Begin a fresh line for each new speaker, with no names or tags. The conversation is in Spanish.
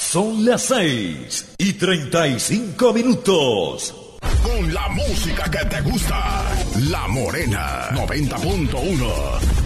Son las 6:35.
Con la música que te gusta, La Morena 90.1.